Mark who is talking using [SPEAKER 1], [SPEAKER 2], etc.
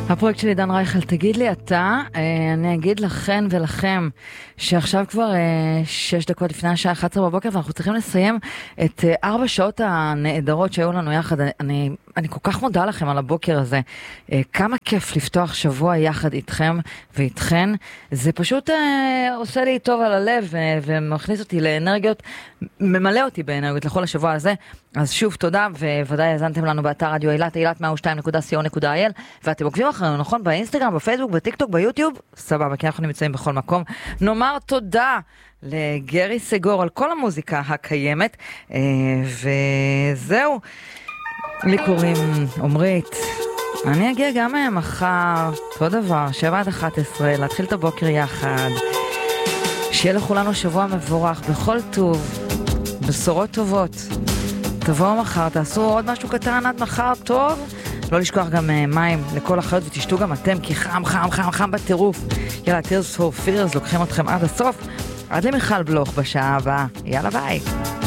[SPEAKER 1] הפרויקט של עידן רייכל, תגיד לי אתה, אני אגיד לכן ולכם שעכשיו כבר 6 דקות לפני השעה 11 בבוקר ואנחנו צריכים לסיים את 4 שעות הנהדרות שהיו לנו יחד. אני כל כך מודה לכם על הבוקר הזה, כמה כיף לפתוח שבוע יחד איתכם ואיתכן, זה פשוט עושה לי טוב על הלב ומכניס אותי לאנרגיות, ממלא אותי באנרגיות לכל השבוע הזה. אז שוב תודה, וודאי האזנתם לנו באתר רדיו אילת, ailת102.co.il, ואתם עוקבים אחרינו, נכון? באינסטגרם, בפייסבוק, בטיקטוק, ביוטיוב, סבבה, כי אנחנו נמצאים בכל מקום. נאמר תודה לגרי סגור על כל המוזיקה הקיימת, וזהו. לי קוראים עומרית, אני אגיע גם מחר, אותו דבר, 7-11, להתחיל את הבוקר יחד. שיהיה לכולנו שבוע מבורך, בכל טוב, בשורות טובות. תבואו מחר, תעשו עוד משהו קטן עד מחר, טוב? לא לשכוח גם מים לכל החיות ותשתו גם אתם, כי חם, חם, חם, חם בטירוף. יאללה, Tears for Fears, לוקחים אתכם עד הסוף, עד למיכל בלוך בשעה הבאה. יאללה, ביי.